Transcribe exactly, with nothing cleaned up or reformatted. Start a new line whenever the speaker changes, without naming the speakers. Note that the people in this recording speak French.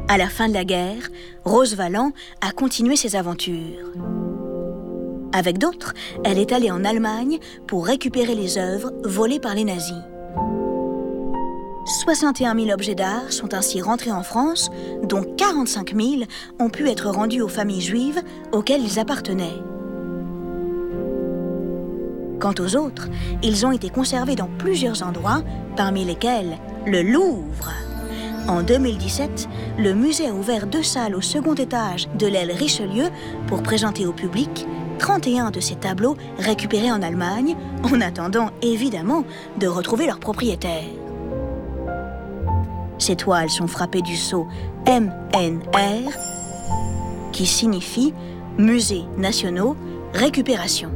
À la fin de la guerre, Rose Valland a continué ses aventures. Avec d'autres, elle est allée en Allemagne pour récupérer les œuvres volées par les nazis. soixante et un mille objets d'art sont ainsi rentrés en France, dont quarante-cinq mille ont pu être rendus aux familles juives auxquelles ils appartenaient. Quant aux autres, ils ont été conservés dans plusieurs endroits, parmi lesquels le Louvre. En deux mille dix-sept, le musée a ouvert deux salles au second étage de l'aile Richelieu pour présenter au public trente et un de ces tableaux récupérés en Allemagne, en attendant évidemment de retrouver leur propriétaire. Ces toiles sont frappées du sceau M N R, qui signifie Musées nationaux récupération.